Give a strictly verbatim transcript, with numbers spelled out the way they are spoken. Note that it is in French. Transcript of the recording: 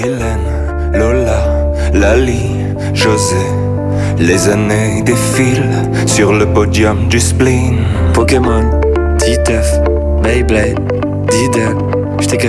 Hélène, Lola, Lali, José. Les années défilent sur le podium du spleen. Pokémon, Titeuf, Beyblade, Diddle. J'étais que